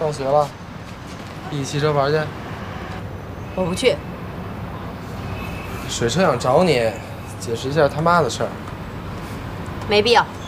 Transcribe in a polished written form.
放学了，一起骑车玩去。 我不去。 水车想找你，解释一下他妈的事儿。 没必要。